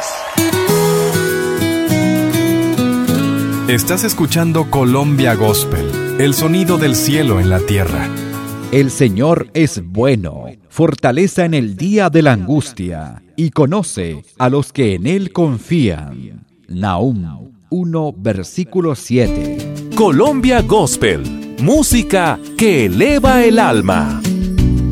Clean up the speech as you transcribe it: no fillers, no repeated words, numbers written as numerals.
Estás escuchando Colombia Gospel, el sonido del cielo en la tierra. El Señor es bueno, fortaleza en el día de la angustia, y conoce a los que en Él confían. Nahum 1, versículo 7. Colombia Gospel, música que eleva el alma.